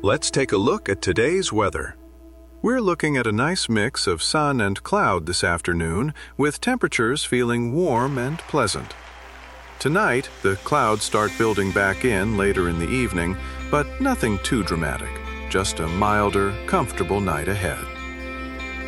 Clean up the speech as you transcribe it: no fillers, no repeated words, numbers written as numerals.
Let's take a look at today's weather. We're looking at a nice mix of sun and cloud this afternoon, with temperatures feeling warm and pleasant. Tonight, the clouds start building back in later in the evening, but nothing too dramatic, just a milder, comfortable night ahead.